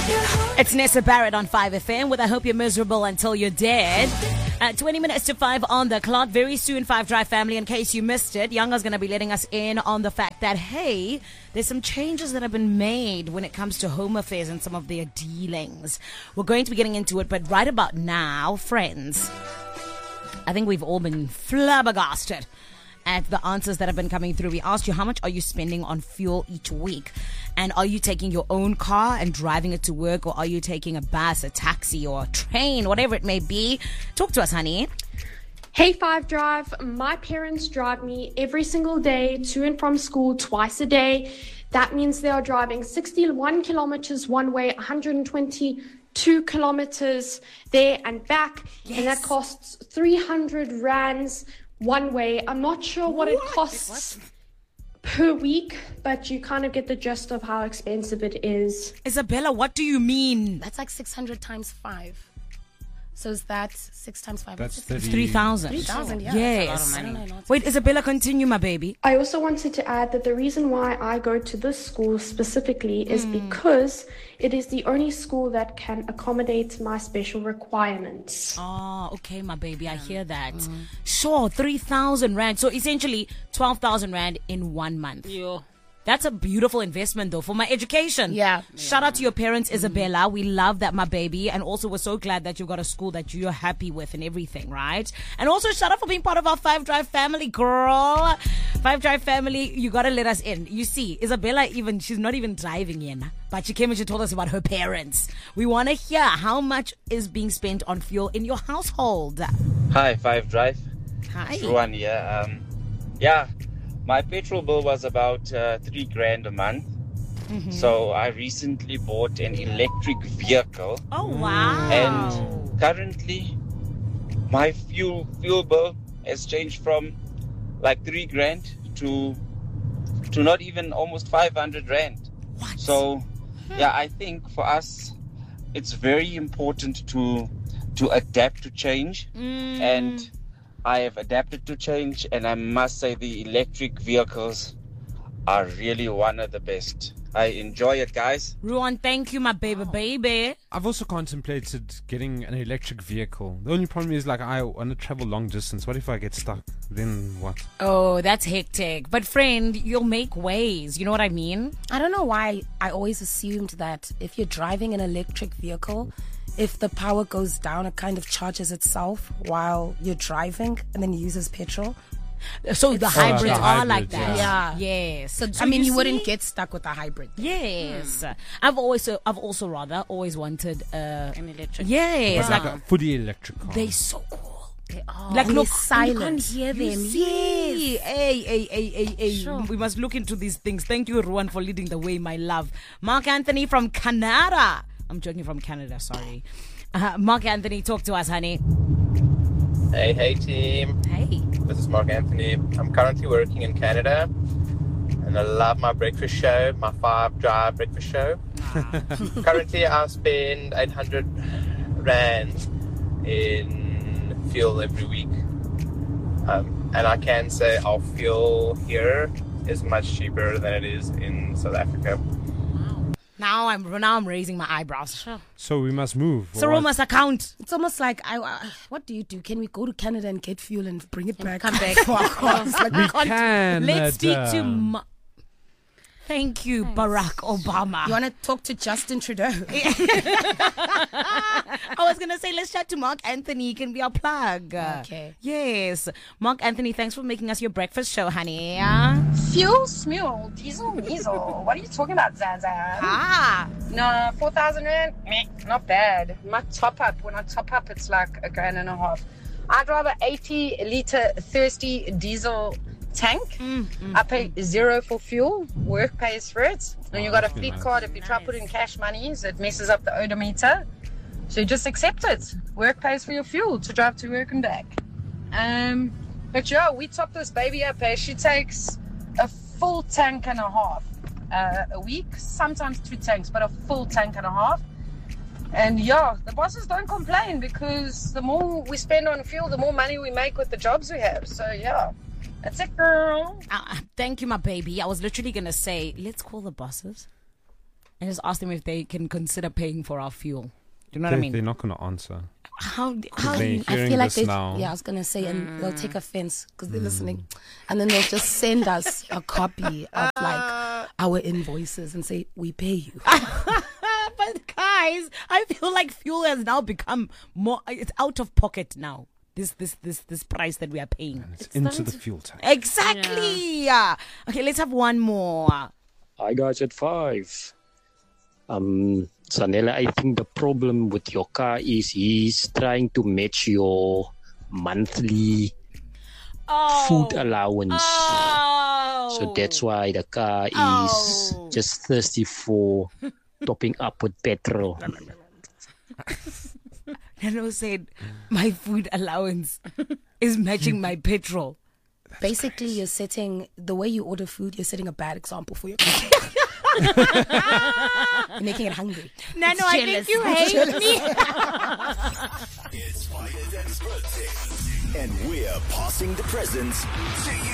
It's Nessa Barrett on 5FM with I Hope You're Miserable Until You're Dead. 20 minutes to 5 on the clock. Very soon, 5 Drive family, in case you missed it, Yanga's going to be letting us in on the fact that, hey, there's some changes that have been made when it comes to home affairs and some of their dealings. We're going to be getting into it, but right about now, friends, I think we've all been flabbergasted at the answers that have been coming through. We asked you, how much are you spending on fuel each week? And are you taking your own car and driving it to work, or are you taking a bus, a taxi, or a train, whatever it may be? Talk to us, honey. Hey, 5 Drive. My parents drive me every single day to and from school twice a day. That means they are driving 61 kilometers one way, 122 kilometers there and back. Yes. And that costs 300 rands one way. I'm not sure what it costs per week, but you kind of get the gist of how expensive it is. Isabella, what do you mean? That's like 600 times 5. So is that 6 times 5? That's It's 30. 3,000. 3,000, yeah. Yes. That's a lot of money. Wait, Isabella, continue, my baby. I also wanted to add that the reason why I go to this school specifically is because it is the only school that can accommodate my special requirements. Oh, okay, my baby. I hear that. Sure, 3,000 rand. So essentially 12,000 rand in 1 month. That's a beautiful investment, though, for my education. Yeah. Shout out to your parents, Isabella. We love that, my baby. And also, we're so glad that you've got a school that you're happy with and everything, right? And also, shout out for being part of our 5 Drive family, girl. 5 Drive family, you got to let us in. You see, Isabella, she's not even driving in, but she came and she told us about her parents. We want to hear how much is being spent on fuel in your household. Hi, 5 Drive. Hi. It's Ruan here. My petrol bill was about 3 grand a month. So I recently bought an electric vehicle. Oh, wow. And currently, my fuel bill has changed from like 3 grand to not even almost 500 rand. What? So, I think for us, it's very important to adapt to change. And I have adapted to change, and I must say the electric vehicles are really one of the best. I enjoy it, guys. Ruan, thank you, my baby. I've also contemplated getting an electric vehicle. The only problem is, like, I want to travel long distance. What if I get stuck? Then what? Oh, that's hectic. But friend, you'll make ways. You know what I mean? I don't know why I always assumed that if you're driving an electric vehicle, if the power goes down, it kind of charges itself while you're driving and then uses petrol. So the hybrids the are like hybrids, that. yeah. Yes. So, So I mean, you see? wouldn't get stuck with a hybrid. Yes. I've also always wanted An electric. yes, Like a fully electric car. they're so cool. Oh, Like, and look, it's silent. you can't hear You them. see? Yes. Hey. Sure. We must look into these things. Thank you, Ruan, for leading the way, my love. Mark Anthony from Canada. I'm joking, from Canada, sorry. Mark Anthony, talk to us, honey. Hey team, Hey. this is Mark Anthony. I'm currently working in Canada and I love my breakfast show, my 5 Drive breakfast show. Currently I spend 800 rand in fuel every week. And I can say our fuel here is much cheaper than it is in South Africa. Now I'm raising my eyebrows. Sure. So we must move. Cyril must account. It's almost like, what do you do? Can we go to Canada and get fuel and bring it back? Come back. to our cars? Like, We can. Let's speak to Thank you, Barack Obama. you want to talk to Justin Trudeau? I was going to say, let's chat to Mark Anthony. He can be our plug. Okay. Yes. Mark Anthony, thanks for making us your breakfast show, honey. Fuel, smule, diesel, weasel. What are you talking about, Zan? No, 4,000 rand? Meh, not bad. My top up, when I top up, it's like a grand and a half. I drive an 80-litre thirsty diesel tank. I pay 0 for fuel. Work pays for it. And you got a fleet card. If you try to put in cash monies, it messes up the odometer. So you just accept it. Work pays for your fuel to drive to work and back. But yeah, we top this baby up. She takes a full tank and a half a week, sometimes 2 tanks, but a full tank and a half. And yeah, the bosses don't complain because the more we spend on fuel, the more money we make with the jobs we have. So yeah, that's it, girl. Thank you, my baby. I was literally going to say, let's call the bosses. and just ask them if they can consider paying for our fuel. Do you know what I mean? They're not going to answer. How They're I hearing feel like this now. I was gonna say, and they'll take offense because they're listening, and then they'll just send us a copy of like our invoices and say we pay you. But guys, I feel like fuel has now become more. It's out of pocket now. This price that we are paying. It's into the fuel tank. Exactly. Yeah. Okay, let's have one more. Hi guys at 5. Zanella, I think the problem with your car is he's trying to match your monthly food allowance. Oh. So that's why the car is just thirsty for topping up with petrol. Nano said, my food allowance is matching my petrol. Basically, you're setting the way you order food. You're setting a bad example for your car. You're making it hungry. Nano, I think you hate me. It's Fire Dad's birthday, and we're passing the presents to you.